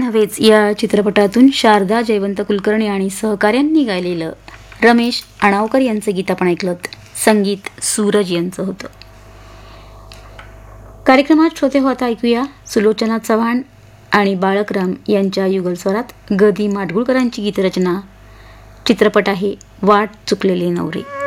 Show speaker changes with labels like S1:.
S1: नव्हेच या चित्रपटातून शारदा जयवंत कुलकर्णी आणि सहकाऱ्यांनी गायलेलं रमेश अणावकर यांचं गीत आपण ऐकलं. संगीत सूरज यांचं होतं. कार्यक्रमात श्रोते हो आता ऐकूया सुलोचना चव्हाण आणि बाळकराम यांच्या युगलस्वरात ग दी माडगुळकरांची गीतरचना. चित्रपट आहे वाट चुकलेले नवरे.